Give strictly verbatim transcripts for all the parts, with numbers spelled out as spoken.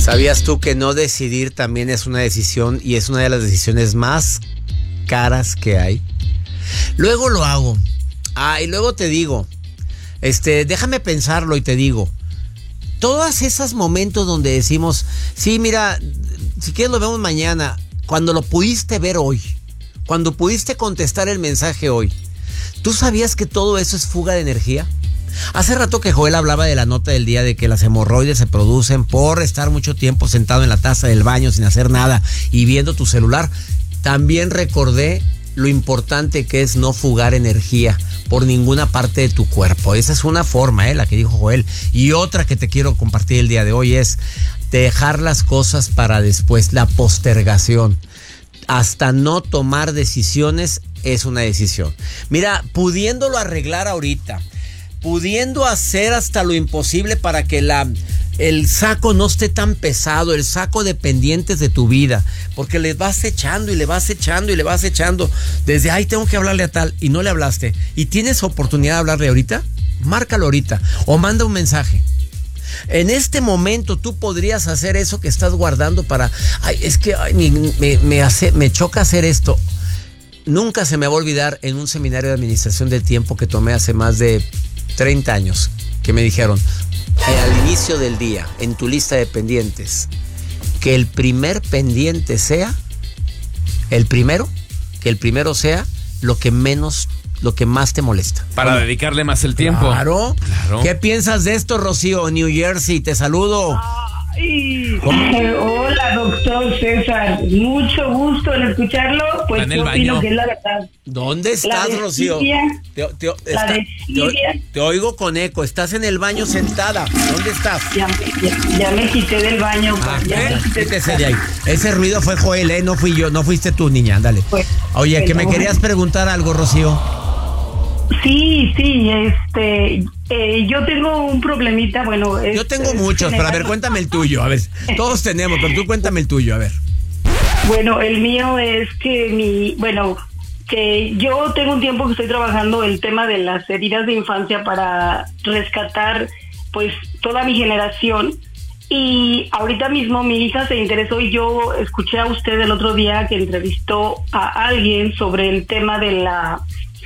¿Sabías tú que no decidir también es una decisión y es una de las decisiones más caras que hay? Luego lo hago. Ah, y luego te digo, este, déjame pensarlo y te digo. Todos esos momentos donde decimos, sí, mira, si quieres lo vemos mañana, cuando lo pudiste ver hoy, cuando pudiste contestar el mensaje hoy, ¿tú sabías que todo eso es fuga de energía? Hace rato que Joel hablaba de la nota del día de que las hemorroides se producen por estar mucho tiempo sentado en la taza del baño sin hacer nada y viendo tu celular. También recordé lo importante que es no fugar energía por ninguna parte de tu cuerpo. Esa es una forma, ¿eh? La que dijo Joel. Y otra que te quiero compartir el día de hoy es dejar las cosas para después, la postergación. Hasta no tomar decisiones es una decisión. Mira, pudiéndolo arreglar ahorita, pudiendo hacer hasta lo imposible para que la, el saco no esté tan pesado, el saco de pendientes de tu vida, porque le vas echando y le vas echando y le vas echando, desde ahí tengo que hablarle a tal y no le hablaste, y tienes oportunidad de hablarle ahorita, márcalo ahorita o manda un mensaje. En este momento tú podrías hacer eso que estás guardando para, ay, es que ay, me, me, me, hace, me choca hacer esto. Nunca se me va a olvidar en un seminario de administración del tiempo que tomé hace más de treinta años, que me dijeron eh, al inicio del día, en tu lista de pendientes, que el primer pendiente sea, el primero, que el primero sea lo que menos, lo que más te molesta. Para ¿Cómo? Dedicarle más el tiempo. Claro. claro. ¿Qué piensas de esto, Rocío? New Jersey, te saludo. Ay, hola, doctor César. Mucho gusto en escucharlo. Pues en el yo baño. opino que es la verdad. ¿Dónde estás, la Rocío? Te, te, la está, de te, te oigo con eco. Estás en el baño sentada. ¿Dónde estás? Ya, ya, ya me quité del baño. Ah, ya ¿eh? me quité Quítese de ahí. Ese ruido fue Joel, ¿eh? No fui yo, no fuiste tú, niña. Ándale. Pues, Oye, que me bueno. querías preguntar algo, Rocío. Sí, sí, este, eh, yo tengo un problemita, bueno. Es, Yo tengo es muchos, general. pero a ver, cuéntame el tuyo. A ver, todos tenemos, pero tú cuéntame el tuyo, a ver. Bueno, el mío es que mi, bueno, que yo tengo un tiempo que estoy trabajando el tema de las heridas de infancia para rescatar, pues, toda mi generación. Y ahorita mismo mi hija se interesó y yo escuché a usted el otro día que entrevistó a alguien sobre el tema de la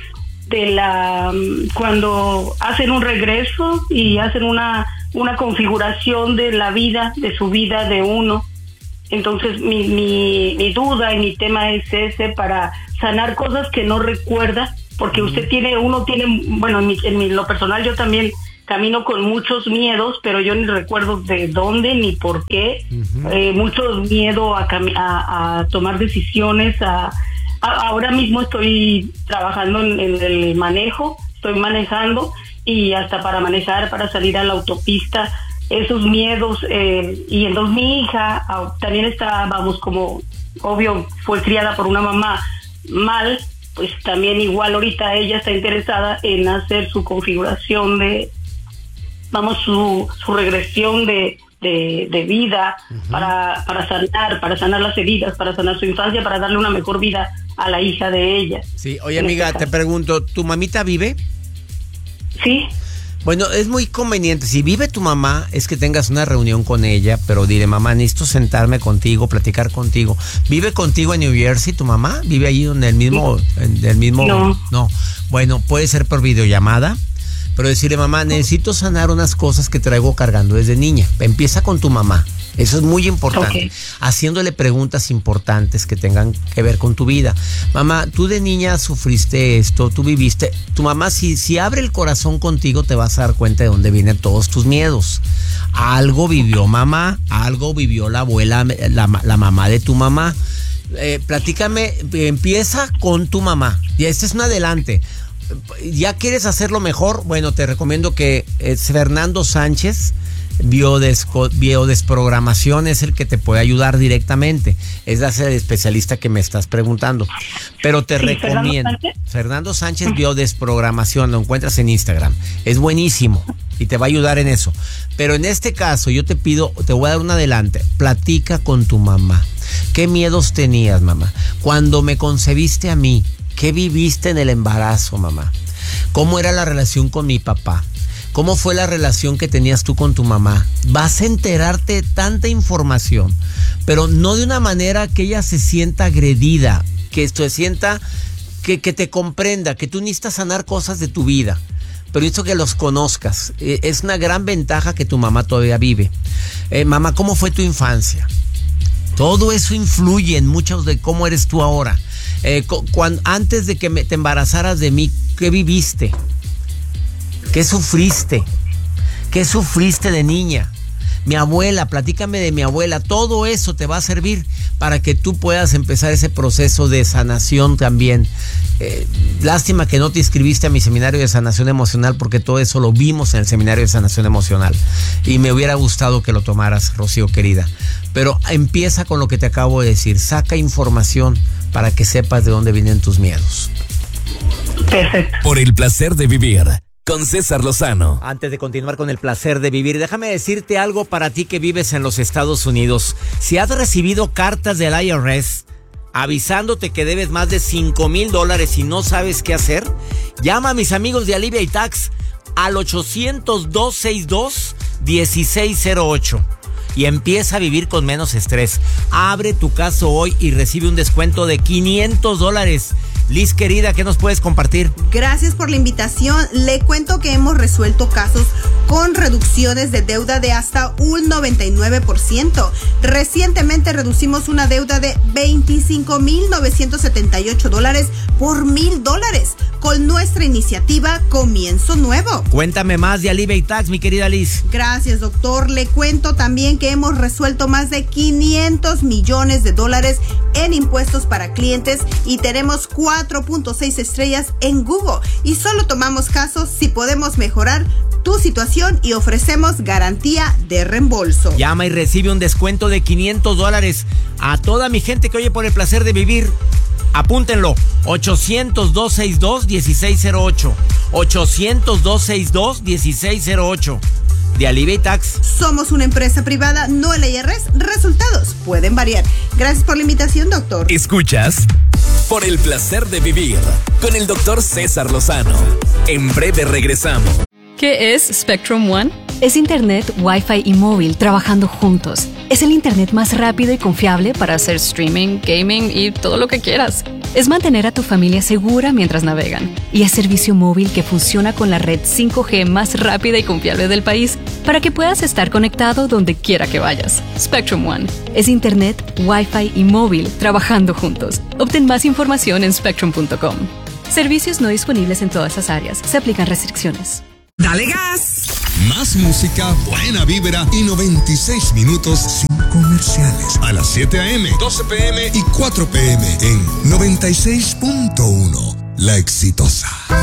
de la cuando hacen un regreso y hacen una una configuración de la vida, de su vida de uno. Entonces mi mi mi duda y mi tema es ese, para sanar cosas que no recuerda, porque usted tiene uno tiene bueno, en mi, en mi, lo personal yo también camino con muchos miedos, pero yo ni recuerdo de dónde ni por qué. Uh-huh. eh, mucho miedo a, cami- a, a tomar decisiones, a ahora mismo estoy trabajando en, en el manejo, estoy manejando y hasta para manejar, para salir a la autopista, esos miedos, eh, y entonces mi hija ah, también está, vamos, como obvio fue criada por una mamá mal, pues también igual ahorita ella está interesada en hacer su configuración de, vamos, su, su regresión de De, de vida, uh-huh. para, para sanar, para sanar las heridas, para sanar su infancia, para darle una mejor vida a la hija de ella. Sí, oye amiga, este te pregunto, ¿tu mamita vive? Sí. Bueno, es muy conveniente, si vive tu mamá, es que tengas una reunión con ella, pero dile, mamá, necesito sentarme contigo, platicar contigo. ¿Vive contigo en New Jersey tu mamá? ¿Vive ahí en el mismo, en el mismo? No. No, bueno, puede ser por videollamada. Pero decirle, mamá, necesito sanar unas cosas que traigo cargando desde niña. Empieza con tu mamá. Eso es muy importante. Okay. Haciéndole preguntas importantes que tengan que ver con tu vida. Mamá, tú de niña sufriste esto, tú viviste. Tu mamá, si, si abre el corazón contigo, te vas a dar cuenta de dónde vienen todos tus miedos. Algo vivió mamá, algo vivió la abuela, la, la mamá de tu mamá. Eh, platícame, empieza con tu mamá. Y este es un adelante. ¿Ya quieres hacerlo mejor? Bueno, te recomiendo que es Fernando Sánchez, biodesco, biodesprogramación, es el que te puede ayudar directamente. Es la especialista que me estás preguntando. Pero te sí, recomiendo. ¿Fernando Sánchez? Fernando Sánchez, biodesprogramación, lo encuentras en Instagram. Es buenísimo y te va a ayudar en eso. Pero en este caso, yo te pido, te voy a dar un adelante. Platica con tu mamá. ¿Qué miedos tenías, mamá? Cuando me concebiste a mí, ¿qué viviste en el embarazo, mamá? ¿Cómo era la relación con mi papá? cómo fue la relación que tenías tú con tu mamá. Vas a enterarte de tanta información, pero no de una manera que ella se sienta agredida, que se sienta, que, que te comprenda, que tú necesitas sanar cosas de tu vida. Pero esto que los conozcas, eh, es una gran ventaja que tu mamá todavía vive. Eh, mamá, ¿cómo fue tu infancia? Todo eso influye en mucho de cómo eres tú ahora. Eh, cuando, antes de que me, te embarazaras de mí, ¿qué viviste? ¿Qué sufriste? ¿Qué sufriste de niña? Mi abuela, platícame de mi abuela. Todo eso te va a servir para que tú puedas empezar ese proceso de sanación también. Eh, lástima que no te inscribiste a mi seminario de sanación emocional, porque todo eso lo vimos en el seminario de sanación emocional. Y me hubiera gustado que lo tomaras, Rocío querida. Pero empieza con lo que te acabo de decir. Saca información para que sepas de dónde vienen tus miedos. Perfecto. Por el placer de vivir con César Lozano. Antes de continuar con el placer de vivir, déjame decirte algo para ti que vives en los Estados Unidos. Si has recibido cartas del I R S avisándote que debes más de cinco mil dólares y no sabes qué hacer, llama a mis amigos de Alivia y Tax al ochocientos, dos sesenta y dos, dieciséis cero ocho y empieza a vivir con menos estrés. Abre tu caso hoy y recibe un descuento de quinientos dólares. Liz, querida, ¿qué nos puedes compartir? Gracias por la invitación. Le cuento que hemos resuelto casos con reducciones de deuda de hasta un noventa y nueve por ciento. Recientemente reducimos una deuda de veinticinco mil novecientos setenta y ocho dólares por mil dólares con nuestra iniciativa Comienzo Nuevo. Cuéntame más de Alivia y Tax, mi querida Liz. Gracias, doctor. Le cuento también que hemos resuelto más de quinientos millones de dólares en impuestos para clientes y tenemos cuatro punto seis estrellas en Google. Y solo tomamos casos si podemos mejorar tu situación y ofrecemos garantía de reembolso. Llama y recibe un descuento de quinientos dólares. A toda mi gente que oye por el placer de vivir, apúntenlo. ochocientos, dos sesenta y dos, dieciséis cero ocho. ochocientos, dos sesenta y dos, dieciséis cero ocho. De Alivia y Tax. Somos una empresa privada, no el I R S. Resultados pueden variar. Gracias por la invitación, doctor. Escuchas Por el placer de vivir con el doctor César Lozano. En breve regresamos. ¿Qué es Spectrum One? Es internet, Wi-Fi y móvil trabajando juntos. Es el internet más rápido y confiable para hacer streaming, gaming y todo lo que quieras. Es mantener a tu familia segura mientras navegan. Y es servicio móvil que funciona con la red cinco G más rápida y confiable del país para que puedas estar conectado donde quiera que vayas. Spectrum One. Es internet, Wi-Fi y móvil trabajando juntos. Obtén más información en spectrum punto com. Servicios no disponibles en todas las áreas. Se aplican restricciones. ¡Dale gas! Más música, buena vibra y noventa y seis minutos sin comerciales. A las siete a eme, doce pe eme y cuatro pe eme en noventa y seis punto uno. La Exitosa.